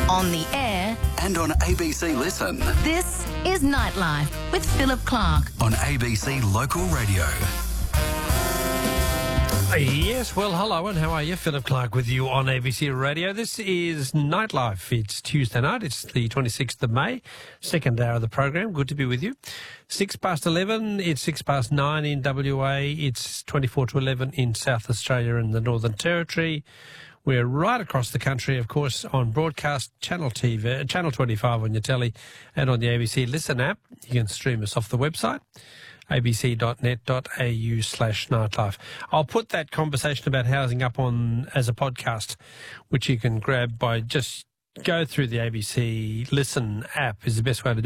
On the air. And on ABC Listen. This is Nightlife with Philip Clark. On ABC Local Radio. Yes, well, hello and how are you? Philip Clark with you on ABC Radio. This is Nightlife. It's Tuesday night. It's the 26th of May, second hour of the program. Good to be with you. 11:06. It's 9:06 in WA. It's 11:24 in South Australia and the Northern Territory. We're right across the country, of course, on broadcast, Channel 25 on your telly and on the ABC Listen app. You can stream us off the website, abc.net.au/nightlife. I'll put that conversation about housing up on as a podcast, which you can grab by just go through the ABC Listen app is the best way to do it.